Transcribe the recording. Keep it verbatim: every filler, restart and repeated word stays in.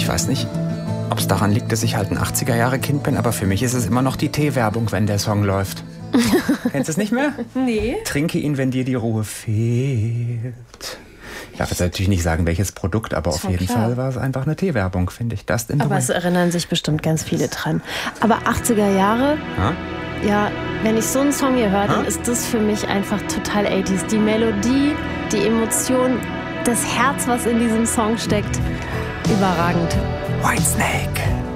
Ich weiß nicht, ob es daran liegt, dass ich halt ein achtziger-Jahre-Kind bin, aber für mich ist es immer noch die Teewerbung, wenn der Song läuft. Kennst du es nicht mehr? Nee. Trinke ihn, wenn dir die Ruhe fehlt. Ich darf jetzt natürlich nicht sagen, welches Produkt, aber auf jeden klar. Fall war es einfach eine Teewerbung, finde ich. Das aber es erinnern sich bestimmt ganz viele dran. Aber achtziger Jahre, ha? Ja, wenn ich so einen Song hier höre, ha? Dann ist das für mich einfach total achtziger. Die Melodie, die Emotion, das Herz, was in diesem Song steckt, überragend. Whitesnake.